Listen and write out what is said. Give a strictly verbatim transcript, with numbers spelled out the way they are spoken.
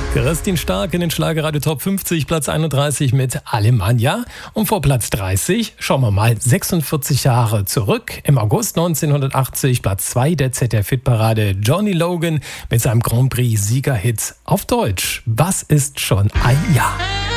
Kerstin Stark in den Schlagerradio Top fünfzig, Platz einunddreißig mit Alemannia. Und vor Platz dreißig, schauen wir mal, sechsundvierzig Jahre zurück. Im August neunzehnhundertachtzig, Platz zwei der Z D F-Hitparade, Johnny Logan mit seinem Grand Prix-Siegerhit auf Deutsch. Was ist schon ein Jahr?